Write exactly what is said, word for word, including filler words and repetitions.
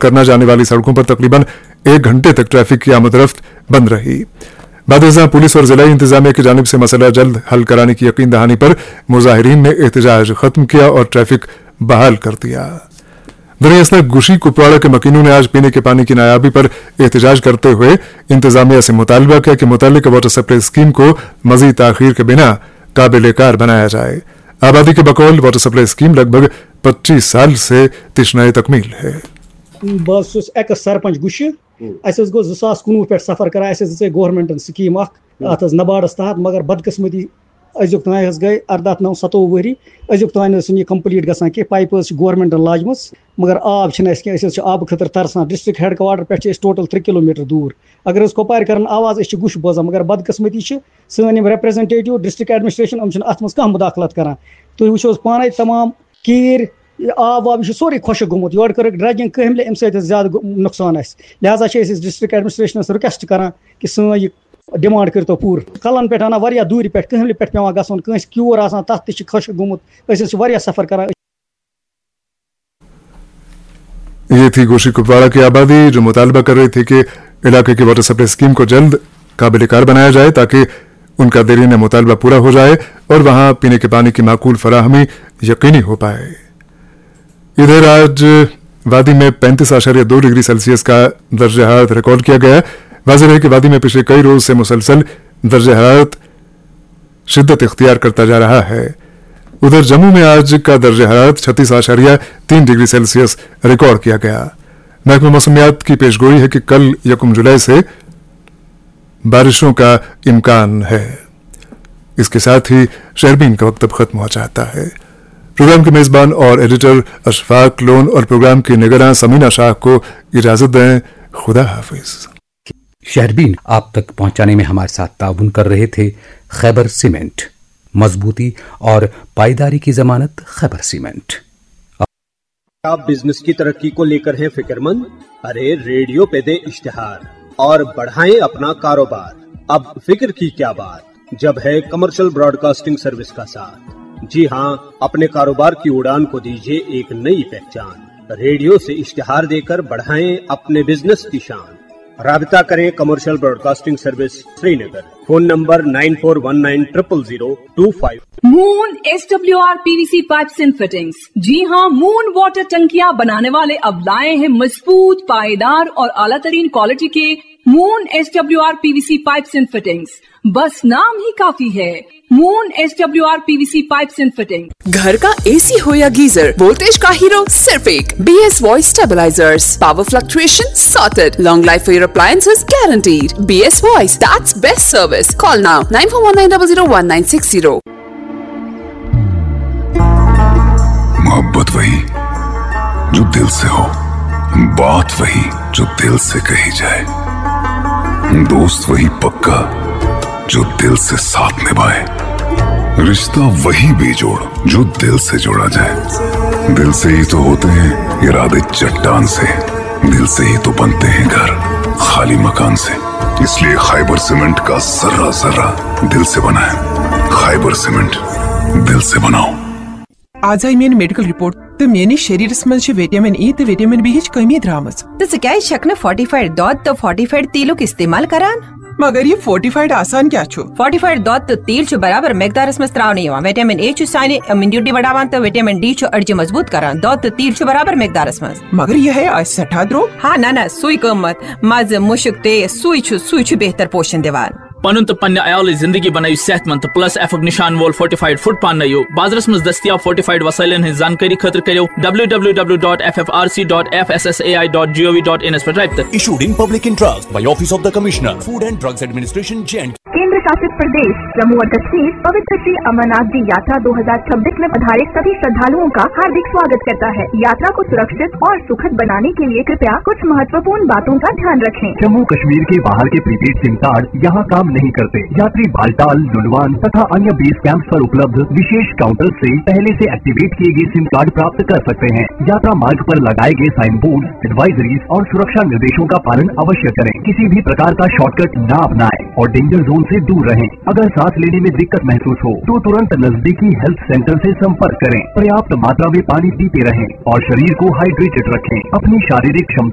करना जाने वाली सड़कों पर तकरीबन एक घंटे तक ट्रैफिक की आमदरफ्त बंद रही। बाद पुलिस और जिला इंतजामिया की जानिब से मसला जल्द हल कराने की यकीन दहानी पर मुजाहिरीन ने एहतजाज खत्म किया और ट्रैफिक बहाल कर दिया। दरअसल गुशी कुपवाड़ा के मकीनों ने आज पीने के पानी की नायाबी पर एहतजाज करते हुए इंतजामिया से मुतालबा किया कि मुतल्लिका वाटर सप्लाई स्कीम को मजीद ताखीर के बिना काबिल कार बनाया जाए। आबादी के बकौल वाटर सप्लाई स्कीम लगभग पच्चीस साल से तिश्नाए तकमील है। बस एक्स सरपंच गुशी अस गो जो सास कुनवु पे सफर कर गवर्नमेंटन स्कीम अत नबार्डस तहत मगर बदकिस्मती अजुक तान गई अर्दाह नौ सतोवु वरी अजुक तान यह कम्प्लीट गसान कि पाइप गवर्नमेंटन लाजम मगर आब कह आब खतर तरसान डिस्ट्रिक्ट हेड क्वार्टर पे टोटल त्रे किलोमीटर दूर अगर कोपार कर आवाज गुश बोजान मगर बदकिस्मती सन रिप्रेजेंटेटिव डिस्ट्रिक्ट एडमिनिस्ट्रेशन अम अत कह मुदाखलत कर तुम वो पान तमाम कीर आब वाब सोरे खुशक गोमुत योर कर ड्रैगिंग कहम अम ज्यादा नुकसान लिहाजा डिस्ट्रिक्ट एडमिनिस्ट्रेशनस रिक्वेस्ट कर कि सन यह डिमांड कर तो पूर कलन पे आना वरिया दूर पे कहमल पे पे गसन कंस क्यूर आसान तथ त खुशक गोमुत वरिया सफर कर। ये थी गोशी कुपवाड़ा की आबादी जो मुतालबा कर रही थी कि इलाके की वाटर सप्लाई स्कीम को जल्द काबिल कार बनाया जाए ताकि उनका देरीन मुतालबा पूरा हो जाए और वहां पीने के पानी की माकूल फराहमी यकीनी हो पाए। इधर आज वादी में पैंतीस आशारिया दो डिग्री सेल्सियस का दर्जा हरारत रिकॉर्ड किया गया। वाज़ेह है कि वादी में पिछले कई रोज से मुसलसल दर्जा हरारत शिद्दत इख्तियार करता जा रहा है। उधर जम्मू में आज का दर्जा हरारत छत्तीस आशारिया तीन डिग्री सेल्सियस रिकॉर्ड किया गया। महकमा मौसमियात की पेशगोई है कि कल यकम जुलाई से बारिशों का इम्कान है। इसके साथ ही शहरबीन का वक्त अब खत्म हो जाता है। प्रोग्राम के मेजबान और एडिटर अशफाक लोन और प्रोग्राम की निगरान समीना शाह को इजाजत दें। खुदा हाफिज। शहरबीन आप तक पहुंचाने में हमारे साथ ताउन कर रहे थे खैबर सीमेंट, मजबूती और पायदारी की जमानत खैबर सीमेंट। आप बिजनेस की तरक्की को लेकर हैं फिक्रमंद? अरे रेडियो पे दे इश्तिहार और बढ़ाएं अपना कारोबार। अब फिक्र की क्या बात जब है कमर्शियल ब्रॉडकास्टिंग सर्विस का साथ। जी हाँ, अपने कारोबार की उड़ान को दीजिए एक नई पहचान। रेडियो से इश्तिहार देकर बढ़ाएं अपने बिजनेस की शान। राबिता करें commercial broadcasting service Srinagar, phone number nine four one nine triple zero to five. Moon S W R PVC pipes and fittings. जी हाँ, मून वाटर टंकियां बनाने वाले अब लाए हैं मजबूत, पायदार और आला तरीन क्वालिटी के moon S W R PVC pipes and fittings. बस नाम ही काफी है, moon S W R PVC pipes and fitting. घर का एसी हो या गीजर, वोल्टेज का हीरो सिर्फ एक BS voice stabilisers. Power fluctuation sorted, long life for your appliances guaranteed. BS voice, that's best service. Call now nine four one nine double zero one nine six zero. मोहब्बत वही जो दिल से हो, बात वही जो दिल से कही जाए, दोस्त वही पक्का जो दिल से साथ निभाए, रिश्ता वही बेजोड़ जो दिल से जोड़ा जाए। दिल से ही तो होते हैं इरादे चट्टान से, दिल से ही तो बनते हैं घर खाली मकान से। इसलिए खैबर सीमेंट का जर्रा जर्रा दिल से बना है। खैबर सीमेंट, दिल से बनाओ। आज आई मेरी मेडिकल रिपोर्ट तो मेरी शरीरस मज विटामिन ई तो विटामिन बी हिच कमी द्रामस। तो क्या शक न फोर्टिफाइड दूध तो फोर्टिफाइड तेलों इस्तेमाल करान। मगर ये फोर्टिफाइड आसान क्या छो? फोर्टिफाइड दूध तो तेल छो बराबर मिकदारस में स्त्राव नहीं हुआ। विटामिन ए छो साइने इम्यूनिटी बढ़ावान तो विटामिन डी छो अर्ज मजबूत करान। दूध तो तेल छो बराबर मिकदारस में। मगर ये है आज सठा द्रो। हाँ ना ना सुई कमत मज मुशक ते सुई छो सुई छो बेहतर पोषण देवान। पनुन तो पन्ने आयाल जिंदगी बनायु सेहतमंद तो प्लस एफ निशान वोल फोर्टिफाइड फुट पानो बाजारस में दस्तियाब फोर्टिफाइड वसाइलन हज जानकारी खतर करो W W W dot F F R C dot F S S A I dot G O V dot in पर right. Issued in public interest by Office of the Commissioner, Food and Drugs Administration, J and K। केंद्र शासित प्रदेश जम्मू और कश्मीर पवित्र श्री अमरनाथ जी यात्रा दो हज़ार छब्बीस में पधारे सभी श्रद्धालुओं का हार्दिक स्वागत करता है। यात्रा को सुरक्षित और सुखद बनाने के लिए कृपया कुछ महत्वपूर्ण बातों का ध्यान रखें। जम्मू कश्मीर के बाहर के प्रीपेड सिम कार्ड यहाँ काम नहीं करते। यात्री बालटाल, लुलवान तथा अन्य बेस कैंप पर उपलब्ध विशेष काउंटर से पहले से एक्टिवेट किए गए सिम कार्ड प्राप्त कर सकते हैं। यात्रा मार्ग पर लगाए गए साइन बोर्ड, एडवाइजरीज और सुरक्षा निर्देशों का पालन अवश्य करें। किसी भी प्रकार का शॉर्टकट न अपनाएं और डेंजर जोन से दूर रहें। अगर सांस लेने में दिक्कत महसूस हो तो तुरंत नजदीकी हेल्थ सेंटर से संपर्क करें। पर्याप्त मात्रा में पानी पीते रहें और शरीर को हाइड्रेटेड रखें। अपनी शारीरिक क्षमता